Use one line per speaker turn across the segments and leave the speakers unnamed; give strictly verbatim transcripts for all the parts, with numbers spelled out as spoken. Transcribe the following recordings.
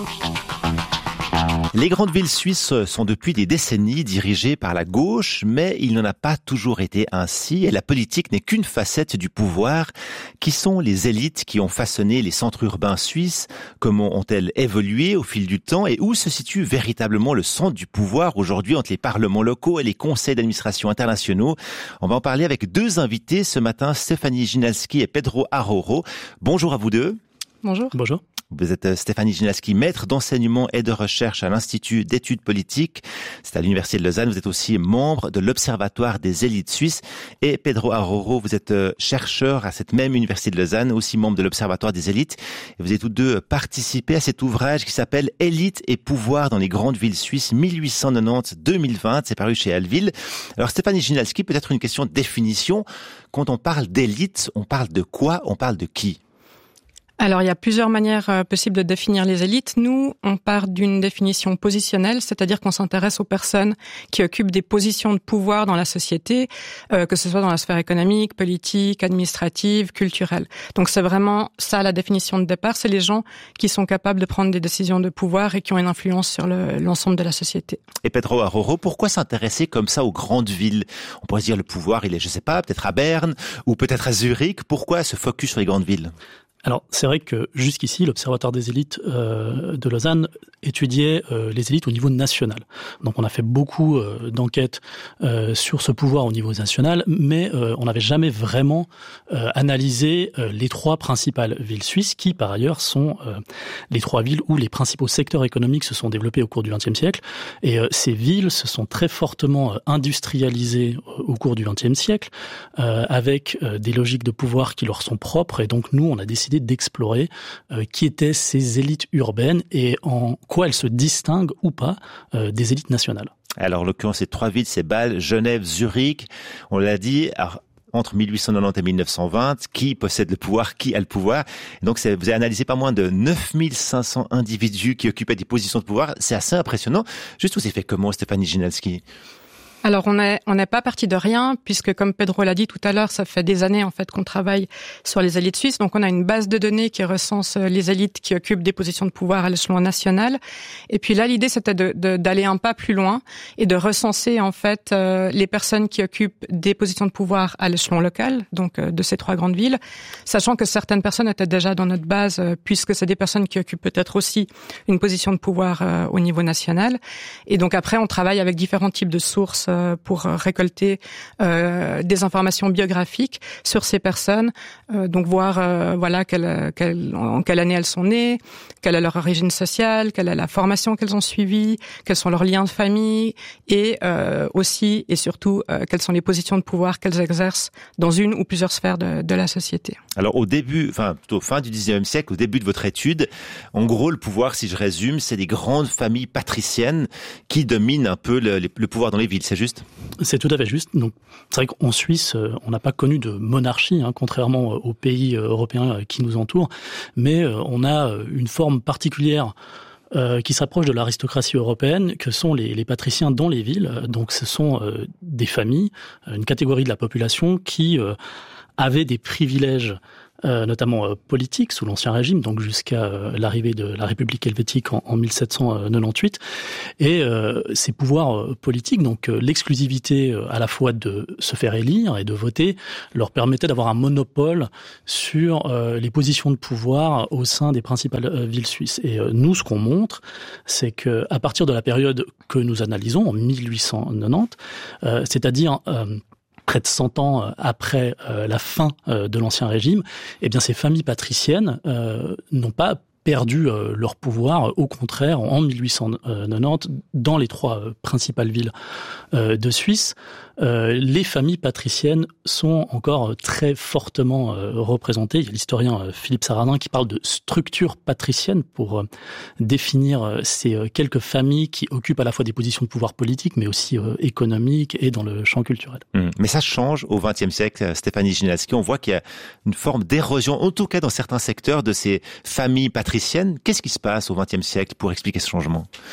Les grandes villes suisses sont depuis des décennies dirigées par la gauche, mais il n'en a pas toujours été ainsi et la politique n'est qu'une facette du pouvoir. Qui sont les élites qui ont façonné les centres urbains suisses? Comment ont-elles évolué au fil du temps et où se situe véritablement le centre du pouvoir aujourd'hui entre les parlements locaux et les conseils d'administration internationaux? On va en parler avec deux invités ce matin, Stéphanie Ginalski et Pedro Aroro. Bonjour à vous deux.
Bonjour.
Bonjour.
Vous êtes Stéphanie Ginalski, maître d'enseignement et de recherche à l'Institut d'études politiques. C'est à l'Université de Lausanne. Vous êtes aussi membre de l'Observatoire des élites suisses. Et Pedro Aroro, vous êtes chercheur à cette même Université de Lausanne, aussi membre de l'Observatoire des élites. Et vous avez tous deux participé à cet ouvrage qui s'appelle « Élites et pouvoir dans les grandes villes suisses mille huit cent quatre-vingt-dix à deux mille vingt ». C'est paru chez Alville. Alors Stéphanie Ginalski, peut-être une question de définition. Quand on parle d'élite, on parle de quoi? On parle de qui?
Alors, il y a plusieurs manières euh, possibles de définir les élites. Nous, on part d'une définition positionnelle, c'est-à-dire qu'on s'intéresse aux personnes qui occupent des positions de pouvoir dans la société, euh, que ce soit dans la sphère économique, politique, administrative, culturelle. Donc, c'est vraiment ça la définition de départ. C'est les gens qui sont capables de prendre des décisions de pouvoir et qui ont une influence sur le, l'ensemble de la société.
Et Pedro Aroro, pourquoi s'intéresser comme ça aux grandes villes? On pourrait se dire le pouvoir, il est, je sais pas, peut-être à Berne ou peut-être à Zurich. Pourquoi ce focus sur les grandes villes?
Alors, c'est vrai que jusqu'ici, l'Observatoire des élites euh, de Lausanne étudiait euh, les élites au niveau national. Donc, on a fait beaucoup euh, d'enquêtes euh, sur ce pouvoir au niveau national, mais euh, on n'avait jamais vraiment euh, analysé euh, les trois principales villes suisses, qui, par ailleurs, sont euh, les trois villes où les principaux secteurs économiques se sont développés au cours du vingtième siècle. Et euh, ces villes se sont très fortement euh, industrialisées euh, au cours du vingtième siècle, euh, avec euh, des logiques de pouvoir qui leur sont propres. Et donc, nous, on a décidé d'explorer euh, qui étaient ces élites urbaines et en quoi elles se distinguent ou pas euh, des élites nationales.
Alors, en l'occurrence, ces trois villes, c'est Bâle, Genève, Zurich. On l'a dit, alors, entre mille huit cent quatre-vingt-dix et mille neuf cent vingt, qui possède le pouvoir, qui a le pouvoir. Donc, c'est, vous avez analysé pas moins de neuf mille cinq cents individus qui occupaient des positions de pouvoir. C'est assez impressionnant. Juste, vous avez fait comment, Stéphanie Ginalski?
Alors, on n'est on n'est pas parti de rien, puisque comme Pedro l'a dit tout à l'heure, ça fait des années en fait qu'on travaille sur les élites suisses. Donc, on a une base de données qui recense les élites qui occupent des positions de pouvoir à l'échelon national. Et puis là, l'idée, c'était de, de, d'aller un pas plus loin et de recenser en fait euh, les personnes qui occupent des positions de pouvoir à l'échelon local, donc euh, de ces trois grandes villes, sachant que certaines personnes étaient déjà dans notre base, euh, puisque c'est des personnes qui occupent peut-être aussi une position de pouvoir euh, au niveau national. Et donc après, on travaille avec différents types de sources pour récolter euh, des informations biographiques sur ces personnes, euh, donc voir euh, voilà quelle, quelle, en quelle année elles sont nées, quelle est leur origine sociale, quelle est la formation qu'elles ont suivie, quels sont leurs liens de famille et euh, aussi et surtout euh, quelles sont les positions de pouvoir qu'elles exercent dans une ou plusieurs sphères de, de la société.
Alors au début, enfin plutôt fin du dix-neuvième siècle, au début de votre étude, en gros le pouvoir, si je résume, c'est des grandes familles patriciennes qui dominent un peu le, le pouvoir dans les villes, c'est juste?
C'est tout à fait juste. Donc, c'est vrai qu'en Suisse, on n'a pas connu de monarchie, hein, contrairement aux pays européens qui nous entourent, mais on a une forme particulière euh, qui s'approche de l'aristocratie européenne, que sont les, les patriciens dans les villes. Donc, ce sont euh, des familles, une catégorie de la population qui euh, avaient des privilèges Euh, notamment euh, politique sous l'Ancien Régime, donc jusqu'à euh, l'arrivée de la République helvétique en, en mille sept cent quatre-vingt-dix-huit. Et euh, ces pouvoirs euh, politiques, donc euh, l'exclusivité euh, à la fois de se faire élire et de voter, leur permettait d'avoir un monopole sur euh, les positions de pouvoir au sein des principales euh, villes suisses. Et euh, nous, ce qu'on montre, c'est que à partir de la période que nous analysons, en mille huit cent quatre-vingt-dix, euh, c'est-à-dire euh, près de cent ans après euh, la fin euh, de l'Ancien Régime, eh bien ces familles patriciennes euh, n'ont pas perdu euh, leur pouvoir. Au contraire, en mille huit cent quatre-vingt-dix, dans les trois euh, principales villes euh, de Suisse, euh, les familles patriciennes sont encore très fortement euh, représentées. Il y a l'historien euh, Philippe Sarrazin qui parle de structure patricienne pour euh, définir euh, ces euh, quelques familles qui occupent à la fois des positions de pouvoir politique, mais aussi euh, économiques et dans le champ culturel.
Mmh. Mais ça change au vingtième siècle, Stéphanie Ginalski. On voit qu'il y a une forme d'érosion, en tout cas dans certains secteurs, de ces familles patriciennes. Qu'est-ce qui se passe au vingtième siècle pour expliquer ce changement ?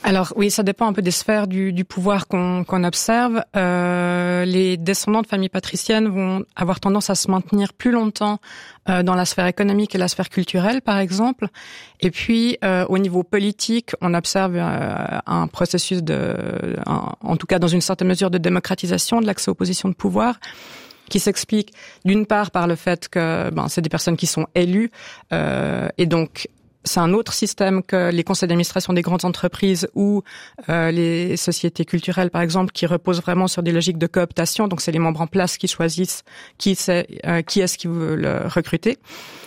Alors oui, ça dépend un peu des sphères du, du pouvoir qu'on, qu'on observe. Euh, les descendants de familles patriciennes vont avoir tendance à se maintenir plus longtemps euh, dans la sphère économique et la sphère culturelle, par exemple. Et puis, euh, au niveau politique, on observe euh, un processus de, un, en tout cas dans une certaine mesure, de démocratisation de l'accès aux positions de pouvoir, qui s'explique d'une part par le fait que ben, c'est des personnes qui sont élues euh, et donc c'est un autre système que les conseils d'administration des grandes entreprises ou euh, les sociétés culturelles, par exemple, qui reposent vraiment sur des logiques de cooptation. Donc, c'est les membres en place qui choisissent qui, c'est, euh, qui est-ce qui veut le recruter.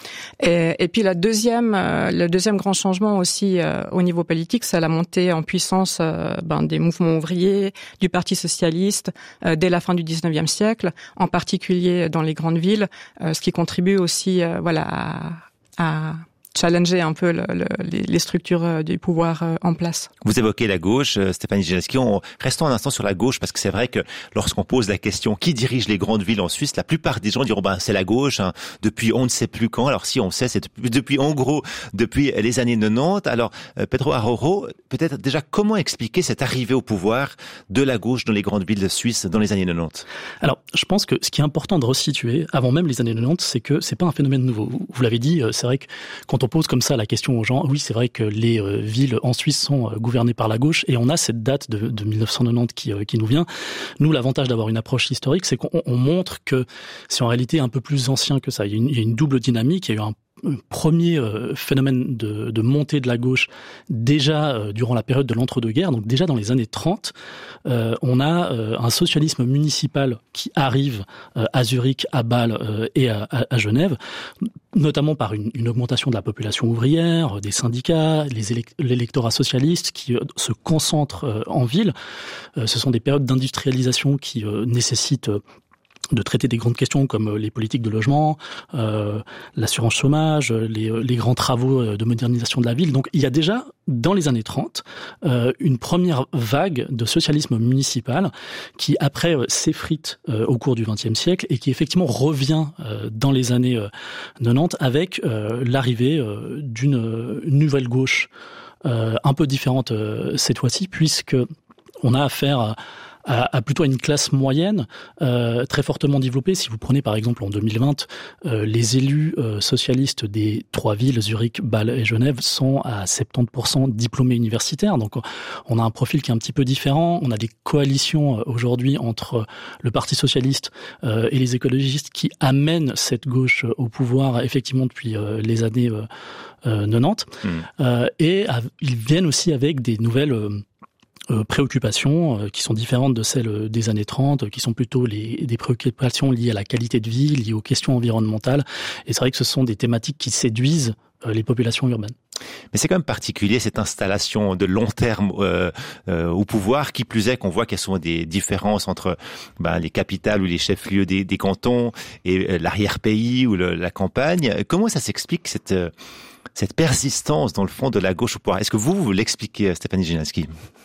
Et, et puis, la deuxième, euh, le deuxième grand changement aussi euh, au niveau politique, c'est la montée en puissance euh, ben, des mouvements ouvriers, du Parti socialiste, euh, dès la fin du dix-neuvième siècle, en particulier dans les grandes villes, euh, ce qui contribue aussi, euh, voilà, à, à challenger un peu le, le, les structures du pouvoir en place.
Vous évoquez la gauche, Stéphanie Gilinski. On, restons un instant sur la gauche, parce que c'est vrai que lorsqu'on pose la question qui dirige les grandes villes en Suisse, la plupart des gens diront ben c'est la gauche, hein, depuis on ne sait plus quand. Alors si on sait, c'est depuis, depuis en gros depuis les années quatre-vingt-dix. Alors Pedro Aroro, peut-être déjà comment expliquer cette arrivée au pouvoir de la gauche dans les grandes villes suisses dans les années quatre-vingt-dix?
Alors je pense que ce qui est important de resituer avant même les années quatre-vingt-dix, c'est que c'est pas un phénomène nouveau. Vous l'avez dit, c'est vrai que quand on pose comme ça la question aux gens, oui, c'est vrai que les euh, villes en Suisse sont euh, gouvernées par la gauche et on a cette date de, de mille neuf cent quatre-vingt-dix qui, euh, qui nous vient. Nous, l'avantage d'avoir une approche historique, c'est qu'on on montre que c'est en réalité un peu plus ancien que ça. Il y a une, il y a une double dynamique, il y a eu un Un premier euh, phénomène de, de montée de la gauche déjà euh, durant la période de l'entre-deux-guerres, donc déjà dans les années trente, euh, on a euh, un socialisme municipal qui arrive euh, à Zurich, à Bâle euh, et à, à, à Genève, notamment par une, une augmentation de la population ouvrière, des syndicats, les élect- l'électorat socialiste qui euh, se concentre euh, en ville. Euh, ce sont des périodes d'industrialisation qui euh, nécessitent euh, de traiter des grandes questions comme les politiques de logement, euh, l'assurance chômage, les, les grands travaux de modernisation de la ville. Donc il y a déjà, dans les années trente, euh, une première vague de socialisme municipal qui, après, euh, s'effrite euh, au cours du vingtième siècle et qui, effectivement, revient euh, dans les années euh, quatre-vingt-dix avec euh, l'arrivée euh, d'une euh, nouvelle gauche euh, un peu différente euh, cette fois-ci, puisque on a affaire à À, à plutôt à une classe moyenne euh, très fortement développée. Si vous prenez par exemple en deux mille vingt, euh, les élus euh, socialistes des trois villes, Zurich, Bâle et Genève, sont à soixante-dix pour cent diplômés universitaires. Donc on a un profil qui est un petit peu différent. On a des coalitions euh, aujourd'hui entre le Parti socialiste euh, et les écologistes qui amènent cette gauche au pouvoir effectivement depuis euh, les années euh, euh, quatre-vingt-dix. Mmh. Euh, et à, ils viennent aussi avec des nouvelles euh, Euh, préoccupations euh, qui sont différentes de celles des années trente, qui sont plutôt les, des préoccupations liées à la qualité de vie, liées aux questions environnementales. Et c'est vrai que ce sont des thématiques qui séduisent euh, les populations urbaines.
Mais c'est quand même particulier, cette installation de long terme euh, euh, au pouvoir, qui plus est qu'on voit qu'elles sont des différences entre ben, les capitales ou les chefs-lieux des, des cantons et euh, l'arrière-pays ou le, la campagne. Comment ça s'explique, cette, euh, cette persistance dans le fond de la gauche au pouvoir? Est-ce que vous, vous l'expliquez, Stéphanie Gilinski?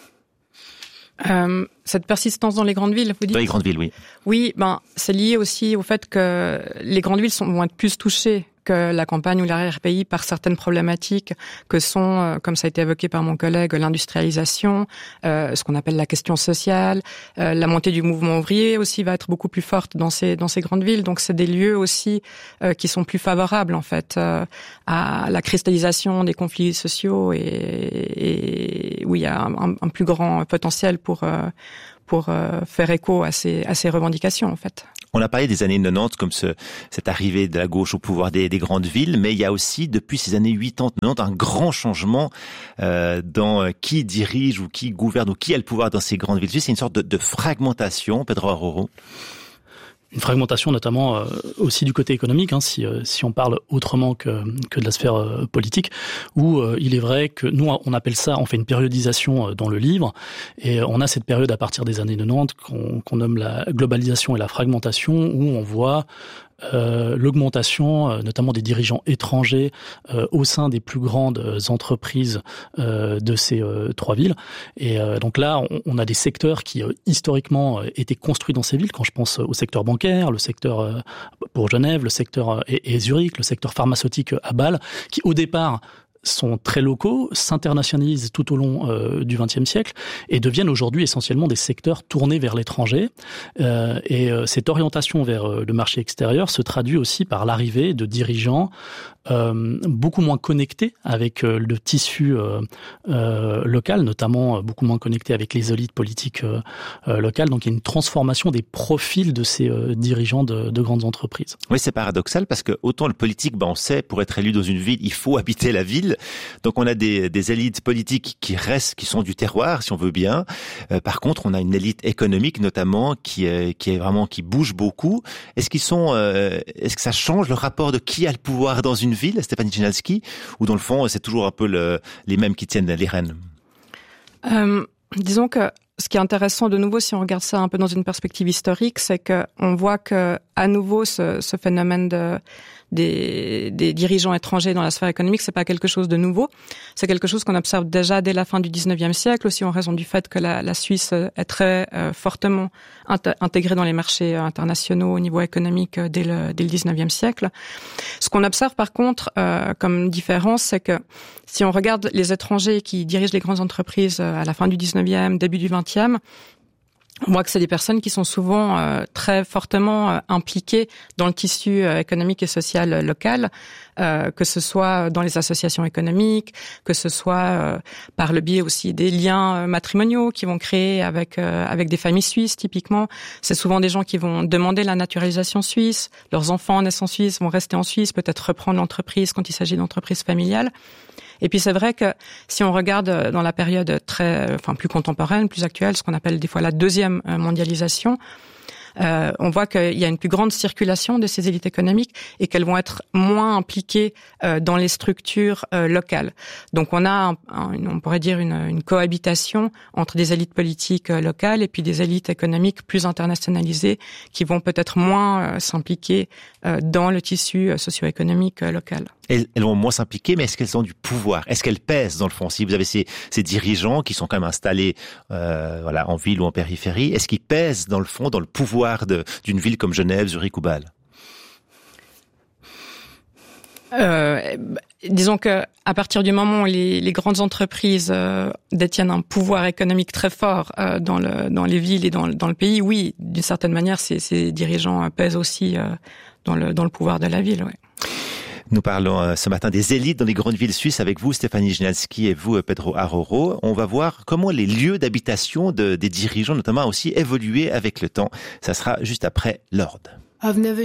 Euh, cette persistance dans les grandes villes, vous dites?
Dans les grandes villes, oui.
Oui, ben c'est lié aussi au fait que les grandes villes sont, vont être plus touchées que la campagne ou l'arrière-pays par certaines problématiques que sont, euh, comme ça a été évoqué par mon collègue, l'industrialisation, euh, ce qu'on appelle la question sociale, euh, la montée du mouvement ouvrier aussi va être beaucoup plus forte dans ces dans ces grandes villes. Donc c'est des lieux aussi euh, qui sont plus favorables en fait euh, à la cristallisation des conflits sociaux et, et oui, il y a un, un plus grand potentiel pour euh, pour euh, faire écho à ces à ces revendications en fait.
On a parlé des années quatre-vingt-dix comme ce, cette arrivée de la gauche au pouvoir des, des grandes villes, mais il y a aussi, depuis ces années quatre-vingt-dix quatre-vingt-dix, un grand changement euh, dans qui dirige ou qui gouverne ou qui a le pouvoir dans ces grandes villes. C'est une sorte de, de fragmentation, Pedro Aroro.
Une fragmentation notamment euh, aussi du côté économique, hein, si, euh, si on parle autrement que, que de la sphère euh, politique, où euh, il est vrai que nous, on appelle ça, on fait une périodisation euh, dans le livre, et on a cette période à partir des années quatre-vingt-dix qu'on, qu'on nomme la globalisation et la fragmentation, où on voit Euh, l'augmentation euh, notamment des dirigeants étrangers euh, au sein des plus grandes euh, entreprises euh, de ces euh, trois villes. Et euh, donc là, on, on a des secteurs qui euh, historiquement euh, étaient construits dans ces villes. Quand je pense au secteur bancaire, le secteur euh, pour Genève, le secteur euh, et, et Zurich, le secteur pharmaceutique à Bâle, qui au départ sont très locaux, s'internationalisent tout au long euh, du vingtième siècle et deviennent aujourd'hui essentiellement des secteurs tournés vers l'étranger. Euh, et euh, cette orientation vers euh, le marché extérieur se traduit aussi par l'arrivée de dirigeants euh, beaucoup moins connectés avec euh, le tissu euh, euh, local, notamment euh, beaucoup moins connectés avec les élites politiques euh, euh, locales. Donc il y a une transformation des profils de ces euh, dirigeants de, de grandes entreprises.
Oui, c'est paradoxal parce que autant le politique, ben on sait, pour être élu dans une ville, il faut habiter la ville. Donc on a des, des élites politiques qui restent, qui sont du terroir, si on veut bien. Euh, par contre, on a une élite économique notamment qui est, qui est vraiment qui bouge beaucoup. Est-ce qu'ils sont, euh, est-ce que ça change le rapport de qui a le pouvoir dans une ville, Stéphanie Chmielewski, ou dans le fond c'est toujours un peu le, les mêmes qui tiennent les rênes?
euh, Disons que ce qui est intéressant de nouveau, si on regarde ça un peu dans une perspective historique, c'est que on voit que à nouveau ce, ce phénomène de Des, des dirigeants étrangers dans la sphère économique, c'est pas quelque chose de nouveau. C'est quelque chose qu'on observe déjà dès la fin du dix-neuvième siècle, aussi en raison du fait que la, la Suisse est très euh, fortement int- intégrée dans les marchés internationaux au niveau économique dès le, dès le dix-neuvième siècle. Ce qu'on observe par contre euh, comme différence, c'est que si on regarde les étrangers qui dirigent les grandes entreprises à la fin du dix-neuvième, début du vingtième, on voit que c'est des personnes qui sont souvent euh, très fortement euh, impliquées dans le tissu euh, économique et social euh, local, euh, que ce soit dans les associations économiques, que ce soit euh, par le biais aussi des liens euh, matrimoniaux qu'ils vont créer avec euh, avec des familles suisses typiquement. C'est souvent des gens qui vont demander la naturalisation suisse, leurs enfants naissant suisses vont rester en Suisse, peut-être reprendre l'entreprise quand il s'agit d'entreprises familiales. Et puis c'est vrai que si on regarde dans la période très, enfin plus contemporaine, plus actuelle, ce qu'on appelle des fois la deuxième mondialisation, euh, on voit qu'il y a une plus grande circulation de ces élites économiques et qu'elles vont être moins impliquées euh, dans les structures euh, locales. Donc on a, un, un, on pourrait dire, une, une cohabitation entre des élites politiques euh, locales et puis des élites économiques plus internationalisées qui vont peut-être moins euh, s'impliquer euh, dans le tissu euh, socio-économique euh, local.
Elles, elles vont moins s'impliquer, mais est-ce qu'elles ont du pouvoir? Est-ce qu'elles pèsent dans le fond? Si vous avez ces, ces dirigeants qui sont quand même installés euh, voilà, en ville ou en périphérie, est-ce qu'ils pèsent dans le fond, dans le pouvoir de, d'une ville comme Genève, Zurich ou Bâle?
Euh, disons que à partir du moment où les, les grandes entreprises euh, détiennent un pouvoir économique très fort euh, dans, le, dans les villes et dans, dans le pays, oui, d'une certaine manière, ces, ces dirigeants pèsent aussi euh, dans, le, dans le pouvoir de la ville, ouais.
Nous parlons ce matin des élites dans les grandes villes suisses avec vous, Stéphanie Chmielewski, et vous, Pedro Aroro. On va voir comment les lieux d'habitation de, des dirigeants, notamment, ont aussi évolué avec le temps. Ça sera juste après Lord.